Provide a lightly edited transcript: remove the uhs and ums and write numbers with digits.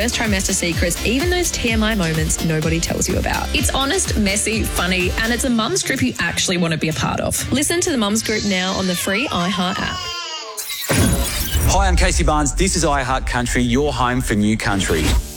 first trimester secrets, even those TMI moments nobody tells you about. It's honest, messy, funny, and it's a mum's group you actually want to be a part of. Listen to the Mums Group now on the free iHeart app. Hi, I'm Casey Barnes. This is iHeart Country, your home for new country.